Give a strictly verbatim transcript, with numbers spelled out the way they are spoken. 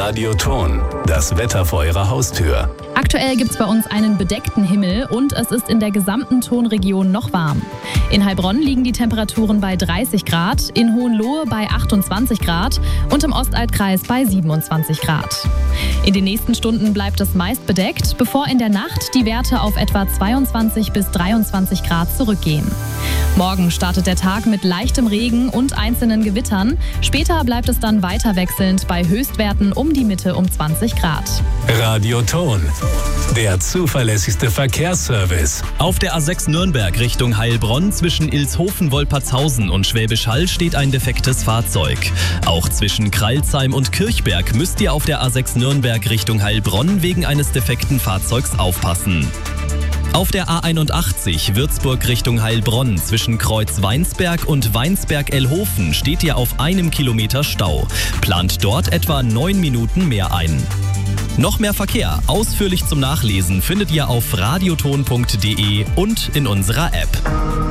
Radioton, das Wetter vor Ihrer Haustür. Aktuell gibt es bei uns einen bedeckten Himmel und es ist in der gesamten Tonregion noch warm. In Heilbronn liegen die Temperaturen bei dreißig Grad, in Hohenlohe bei achtundzwanzig Grad und im Ostalbkreis bei siebenundzwanzig Grad. In den nächsten Stunden bleibt es meist bedeckt, bevor in der Nacht die Werte auf etwa zweiundzwanzig bis dreiundzwanzig Grad zurückgehen. Morgen startet der Tag mit leichtem Regen und einzelnen Gewittern. Später bleibt es dann weiter wechselnd bei Höchstwerten um die Mitte um zwanzig Grad. Radioton, der zuverlässigste Verkehrsservice. Auf der A sechs Nürnberg Richtung Heilbronn zwischen Ilshofen-Wolpertshausen und Schwäbisch Hall steht ein defektes Fahrzeug. Auch zwischen Kreilsheim und Kirchberg müsst ihr auf der A sechs Nürnberg Richtung Heilbronn wegen eines defekten Fahrzeugs aufpassen. Auf der A einundachtzig Würzburg Richtung Heilbronn zwischen Kreuz Weinsberg und Weinsberg-Elhofen steht ihr auf einem Kilometer Stau. Plant dort etwa neun Minuten mehr ein. Noch mehr Verkehr ausführlich zum Nachlesen findet ihr auf radioton punkt de und in unserer App.